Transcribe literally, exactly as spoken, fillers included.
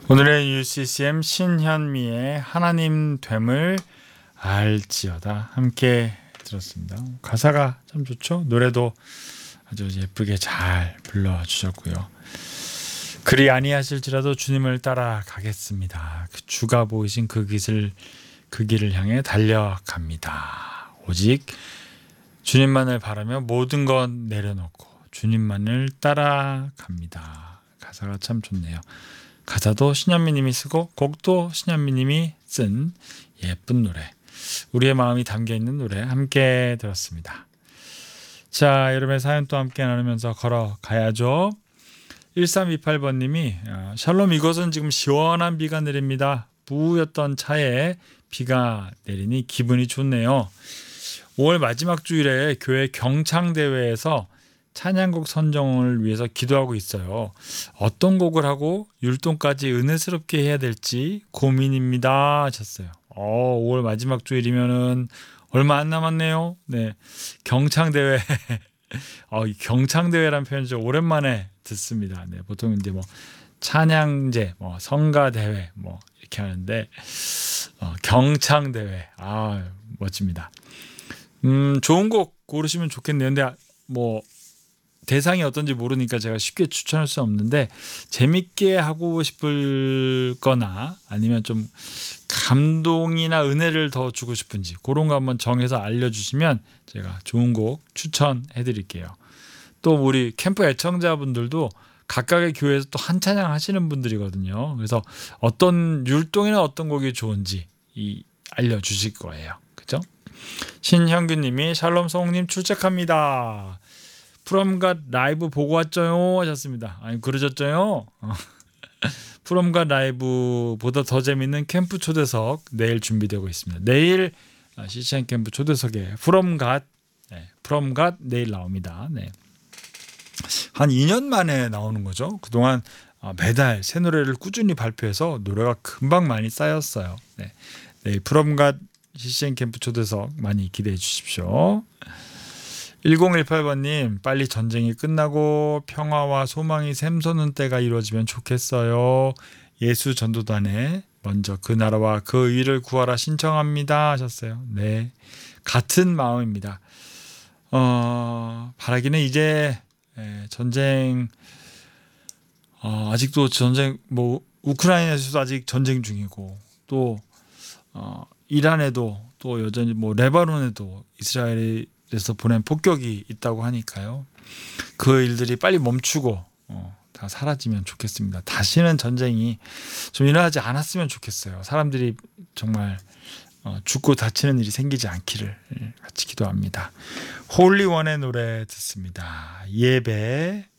오늘의 유씨씨엠 신현미의 하나님 됨을 알지어다 함께 들었습니다. 가사가 참 좋죠. 노래도 아주 예쁘게 잘 불러주셨고요. 그리 아니하실지라도 주님을 따라가겠습니다. 그 주가 보이신 그 길을 그 길을 향해 달려갑니다. 오직 주님만을 바라며 모든 것 내려놓고 주님만을 따라갑니다. 가사가 참 좋네요. 가사도 신현미님이 쓰고 곡도 신현미님이 쓴 예쁜 노래, 우리의 마음이 담겨있는 노래 함께 들었습니다. 자, 여러분의 사연 또 함께 나누면서 걸어가야죠. 일삼이팔 번님이 샬롬, 이곳은 지금 시원한 비가 내립니다. 부였던 차에 비가 내리니 기분이 좋네요. 오월 마지막 주일에 교회 경창대회에서 찬양곡 선정을 위해서 기도하고 있어요. 어떤 곡을 하고 율동까지 은혜스럽게 해야 될지 고민입니다 하셨어요. 어, 오월 마지막 주일이면은 얼마 안 남았네요. 네, 경창대회. 어, 경창대회라는 표현 좀 오랜만에 듣습니다. 네, 보통 이제 뭐 찬양제, 뭐 성가대회, 뭐 이렇게 하는데 어, 경창대회. 아, 멋집니다. 음, 좋은 곡 고르시면 좋겠네요. 근데 뭐 대상이 어떤지 모르니까 제가 쉽게 추천할 수 없는데 재밌게 하고 싶을 거나 아니면 좀 감동이나 은혜를 더 주고 싶은지 그런 거 한번 정해서 알려주시면 제가 좋은 곡 추천해 드릴게요. 또 우리 캠프 애청자분들도 각각의 교회에서 또 한 찬양 하시는 분들이거든요. 그래서 어떤 율동이나 어떤 곡이 좋은지 이 알려주실 거예요. 그죠? 신형규님이 샬롬 성우님 출첵합니다. 프롬갓 라이브 보고 왔죠요 하셨습니다. 아니 그러셨죠요? 프롬갓 라이브보다 더 재밌는 캠프 초대석 내일 준비되고 있습니다. 내일 씨씨엠 캠프 초대석에 프롬갓 네, 프롬갓 내일 나옵니다. 네. 한 이 년 만에 나오는 거죠. 그동안 매달 새 노래를 꾸준히 발표해서 노래가 금방 많이 쌓였어요. 네. 내일 프롬갓 씨씨엠 캠프 초대석 많이 기대해 주십시오. 일공일팔 번님, 빨리 전쟁이 끝나고 평화와 소망이 샘솟는 때가 이루어지면 좋겠어요. 예수 전도단에 먼저 그 나라와 그 의를 구하라 신청합니다 하셨어요. 네, 같은 마음입니다. 어, 바라기는 이제 전쟁 어, 아직도 전쟁 뭐 우크라이나에서도 아직 전쟁 중이고 또 어, 이란에도 또 여전히 뭐 레바논에도 이스라엘이 그래서 보낸 폭격이 있다고 하니까요. 그 일들이 빨리 멈추고 어, 다 사라지면 좋겠습니다. 다시는 전쟁이 좀 일어나지 않았으면 좋겠어요. 사람들이 정말 어, 죽고 다치는 일이 생기지 않기를 같이 기도합니다. 홀리원의 노래 듣습니다. 예배.